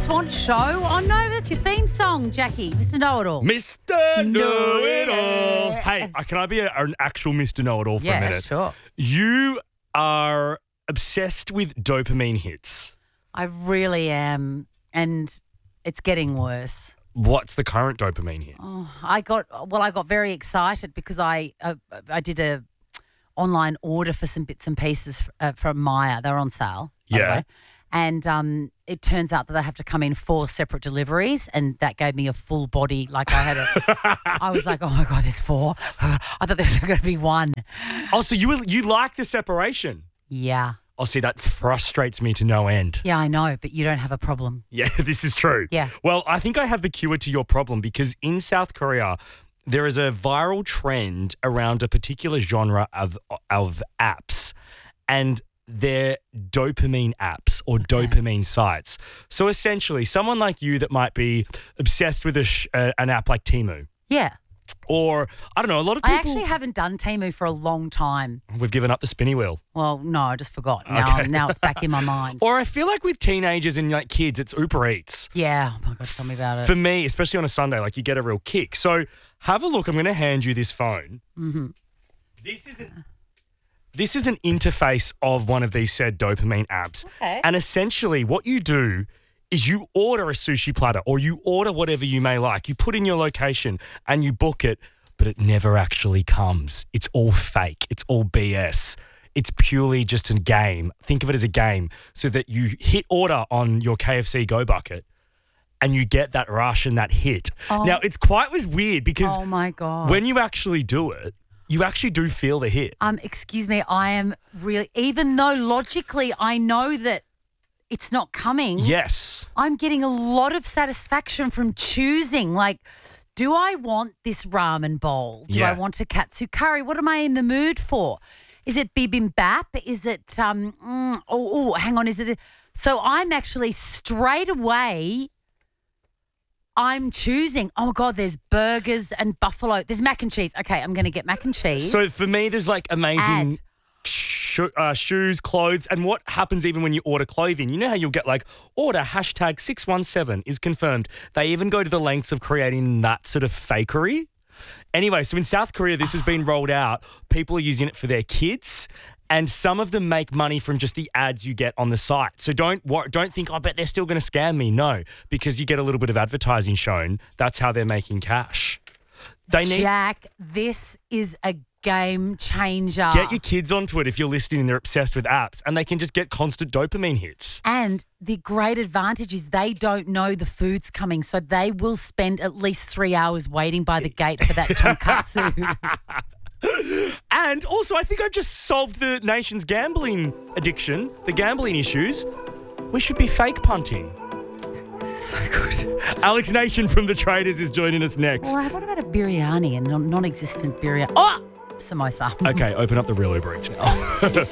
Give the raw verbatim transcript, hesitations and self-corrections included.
Swan Show. Oh, no, that's your theme song, Jackie. Mister Know-It-All. Mister Know-It-All. Hey, uh, can I be a, an actual Mister Know-It-All for yeah, a minute? sure. You are obsessed with dopamine hits. I really am, and it's getting worse. What's the current dopamine hit? Oh, I got well. I got very excited because I uh, I did a online order for some bits and pieces uh, from Maya. They're on sale. by the Yeah. way. And um, it turns out that they have to come in four separate deliveries, and that gave me a full body. Like I had a, I was like, oh my God, there's four. I thought there's going to be one. Oh, so you you like the separation? Yeah. Oh, see, that frustrates me to no end. Yeah, I know, but you don't have a problem. Yeah, this is true. Yeah. Well, I think I have the cure to your problem because in South Korea, there is a viral trend around a particular genre of of apps, and they're dopamine apps or Okay. dopamine sites. So essentially, someone like you that might be obsessed with a sh- uh, an app like Temu, Yeah. or I don't know, a lot of I people. actually haven't done Temu for a long time. We've given up the spinny wheel. Well, no, I just forgot. Now, Okay. now it's back in my mind. Or I feel like with teenagers and like kids, it's Uber Eats. Yeah. Oh my God, tell me about it. For me, especially on a Sunday, like you get a real kick. So have a look. I'm going to hand you this phone. Mm-hmm. This is an, this is an interface of one of these said dopamine apps. Okay. And essentially what you do is you order a sushi platter or you order whatever you may like. You put in your location and you book it, but it never actually comes. It's all fake. It's all B S. It's purely just a game. Think of it as a game so that you hit order on your K F C Go Bucket and you get that rush and that hit. Oh. Now, it's quite was weird because Oh my God. when you actually do it, you actually do feel the hit. Um, excuse me, I am really, even though logically I know that it's not coming. Yes. I'm getting a lot of satisfaction from choosing, like, do I want this ramen bowl? Do Yeah. I want a katsu curry? What am I in the mood for? Is it bibimbap? Is it, um, mm, oh, oh, hang on, is it? So I'm actually straight away, I'm choosing, oh, God, there's burgers and buffalo. There's mac and cheese. Okay, I'm going to get mac and cheese. So for me, there's like amazing Add. sho- uh, shoes, clothes, and what happens even when you order clothing. You know how you'll get like, order hashtag six one seven is confirmed. They even go to the lengths of creating that sort of fakery. Anyway, so in South Korea, this has been rolled out. People are using it for their kids. And some of them make money from just the ads you get on the site. So don't wor- don't think, I bet they're still going to scam me. No, because you get a little bit of advertising shown. That's how they're making cash. They need Jack, this is a game changer. get your kids onto it if you're listening and they're obsessed with apps, and they can just get constant dopamine hits. And the great advantage is they don't know the food's coming, so they will spend at least three hours waiting by the gate for that tonkatsu. And also, I think I've just solved the nation's gambling addiction, the gambling issues. We should be fake punting. So good. Alex Nation from The Traders is joining us next. Well, what about a biryani, a non- non-existent biryani? Oh, samosa. Okay, open up the real Uber Eats now.